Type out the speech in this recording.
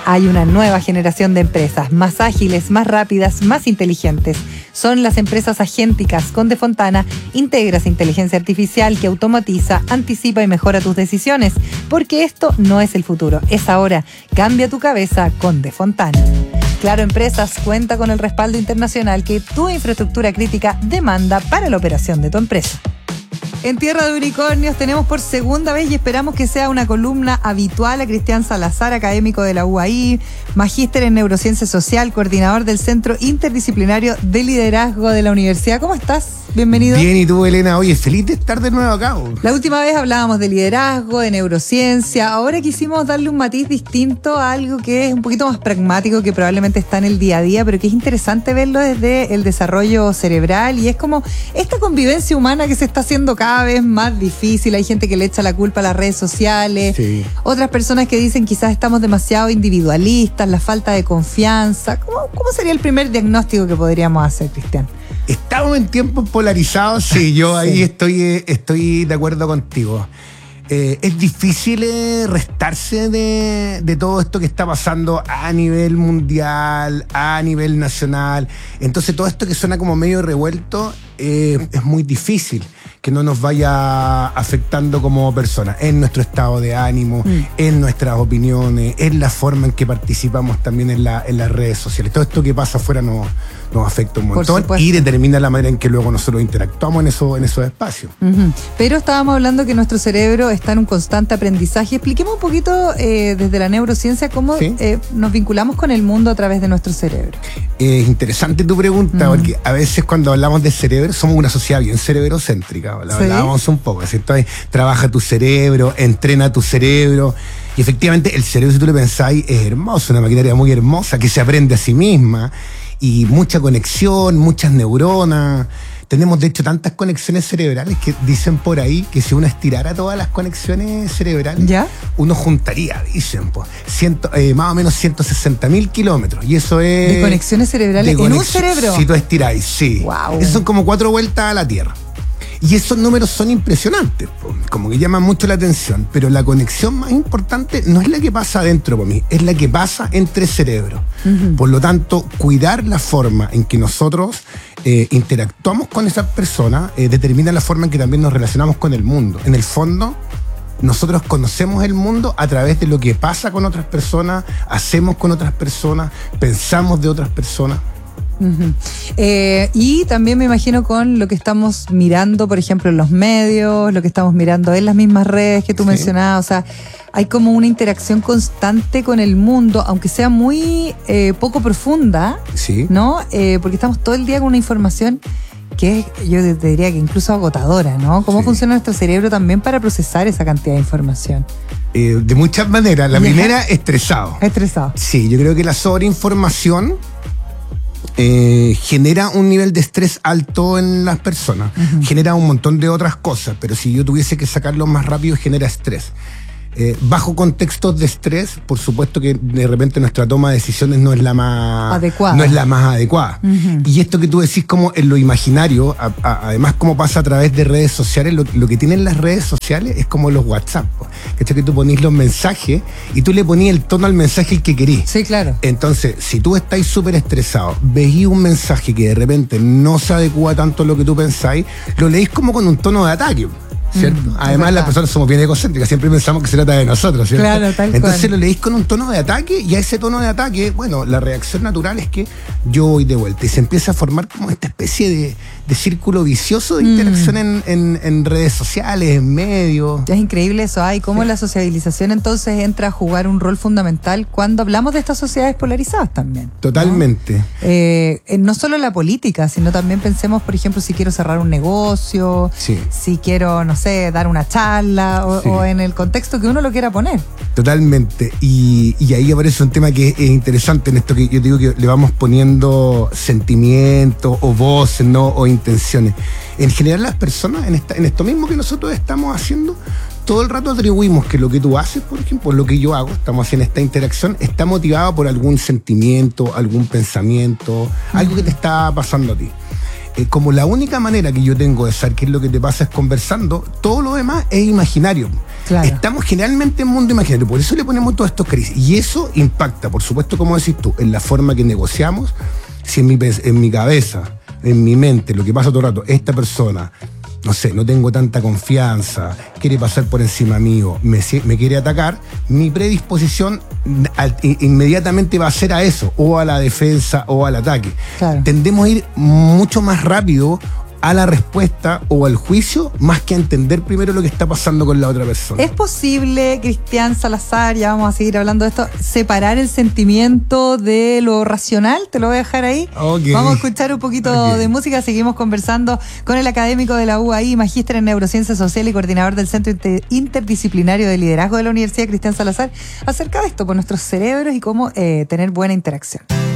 Hay una nueva generación de empresas, más ágiles, más rápidas, más inteligentes. Son las empresas agénticas. Con Defontana integras inteligencia artificial que automatiza, anticipa y mejora tus decisiones. Porque esto no es el futuro, es ahora. Cambia tu cabeza con Defontana. Claro Empresas cuenta con el respaldo internacional que tu infraestructura crítica demanda para la operación de tu empresa. En Tierra de Unicornios tenemos por segunda vez y esperamos que sea una columna habitual a Cristian Salazar, académico de la UAI, magíster en neurociencia social, coordinador del Centro Interdisciplinario de Liderazgo de la Universidad. ¿Cómo estás? Bienvenido. Bien, ¿y tú, Elena? Oye, feliz de estar de nuevo acá. La última vez hablábamos de liderazgo, de neurociencia. Ahora quisimos darle un matiz distinto a algo que es un poquito más pragmático, que probablemente está en el día a día, pero que es interesante verlo desde el desarrollo cerebral, y es como esta convivencia humana que se está haciendo cada vez más difícil. Hay gente que le echa la culpa a las redes sociales, sí. Otras personas que dicen quizás estamos demasiado individualistas, la falta de confianza. ¿Cómo sería el primer diagnóstico que podríamos hacer, Cristian? Estamos en tiempos polarizados, sí, yo ahí estoy de acuerdo contigo. Es difícil restarse de todo esto que está pasando a nivel mundial, a nivel nacional. Entonces todo esto que suena como medio revuelto es muy difícil que no nos vaya afectando como personas, en nuestro estado de ánimo, en nuestras opiniones, en la forma en que participamos también en las redes sociales. Todo esto que pasa afuera nos afecta un montón y determina la manera en que luego nosotros interactuamos en esos espacios. Pero estábamos hablando que nuestro cerebro está en un constante aprendizaje. Expliquemos un poquito desde la neurociencia cómo nos vinculamos con el mundo a través de nuestro cerebro. Es interesante tu pregunta, porque a veces cuando hablamos de cerebro somos una sociedad bien cerebrocéntrica. Hablábamos un poco, ¿cierto? Trabaja tu cerebro, entrena tu cerebro. Y efectivamente el cerebro, si tú lo pensáis, es hermoso, una maquinaria muy hermosa que se aprende a sí misma. Y mucha conexión, muchas neuronas. Tenemos de hecho tantas conexiones cerebrales que dicen por ahí que si uno estirara todas las conexiones cerebrales, ¿ya? Uno juntaría, dicen, más o menos 160.000 kilómetros. Y eso es... ¿De conexiones cerebrales en un cerebro? Si tú estiráis, sí. Wow. Eso son como 4 vueltas a la Tierra. Y esos números son impresionantes, como que llaman mucho la atención, pero la conexión más importante no es la que pasa adentro por mí, es la que pasa entre cerebros. Por lo tanto, cuidar la forma en que nosotros interactuamos con esas personas determina la forma en que también nos relacionamos con el mundo. En el fondo, nosotros conocemos el mundo a través de lo que pasa con otras personas, hacemos con otras personas, pensamos de otras personas. Y también me imagino con lo que estamos mirando, por ejemplo, en los medios, lo que estamos mirando en las mismas redes que tú mencionabas. O sea, hay como una interacción constante con el mundo, aunque sea muy poco profunda, ¿no? Porque estamos todo el día con una información que yo te diría que incluso agotadora, ¿no? ¿Cómo funciona nuestro cerebro también para procesar esa cantidad de información? De muchas maneras. La primera, estresado. Estresado. Sí, yo creo que la sobreinformación genera un nivel de estrés alto en las personas, genera un montón de otras cosas, pero si yo tuviese que sacarlo más rápido, genera estrés. Bajo contextos de estrés, por supuesto que de repente nuestra toma de decisiones no es la más adecuada. Y esto que tú decís como en lo imaginario, además como pasa a través de redes sociales, lo que tienen las redes sociales es como los WhatsApp, que tú ponís los mensajes y tú le ponís el tono al mensaje el que querís. Sí, claro. Entonces, si tú estás súper estresado, veís un mensaje que de repente no se adecua tanto a lo que tú pensáis, lo leís como con un tono de ataque, ¿cierto? Además, las personas somos bien egocéntricas, siempre pensamos que se trata de nosotros, ¿cierto? Claro, tal Entonces cual. lo leís con un tono de ataque, y a ese tono de ataque, bueno, la reacción natural es que yo voy de vuelta y se empieza a formar como esta especie de círculo vicioso de interacción en redes sociales, en medios. Es increíble eso, y cómo la sociabilización entonces entra a jugar un rol fundamental cuando hablamos de estas sociedades polarizadas también. Totalmente. No solo la política, sino también pensemos, por ejemplo, si quiero cerrar un negocio, si quiero, no sé, dar una charla o en el contexto que uno lo quiera poner. Totalmente. Y ahí aparece un tema que es interesante en esto que yo digo que le vamos poniendo sentimientos o voces, ¿no? O intenciones. En general las personas en esto mismo que nosotros estamos haciendo, todo el rato atribuimos que lo que tú haces, por ejemplo, lo que yo hago, estamos haciendo esta interacción, está motivado por algún sentimiento, algún pensamiento, algo que te está pasando a ti. como la única manera que yo tengo de saber qué es lo que te pasa es conversando, todo lo demás es imaginario. Claro. Estamos generalmente en mundo imaginario, por eso le ponemos todos estos crisis. Y eso impacta, por supuesto, como decís tú, en la forma que negociamos. Si en mi cabeza, en mi mente, lo que pasa todo el rato, esta persona, no sé, no tengo tanta confianza, quiere pasar por encima mío, me quiere atacar, mi predisposición inmediatamente va a ser a eso, o a la defensa o al ataque. Claro. Tendemos a ir mucho más rápido a la respuesta o al juicio, más que a entender primero lo que está pasando con la otra persona. ¿Es posible, Cristian Salazar, ya vamos a seguir hablando de esto, separar el sentimiento de lo racional? Te lo voy a dejar ahí. Okay. Vamos a escuchar un poquito de música, seguimos conversando con el académico de la UAI, magíster en Neurociencia Social y coordinador del Centro Interdisciplinario de Liderazgo de la Universidad, Cristian Salazar, acerca de esto, por nuestros cerebros y cómo tener buena interacción.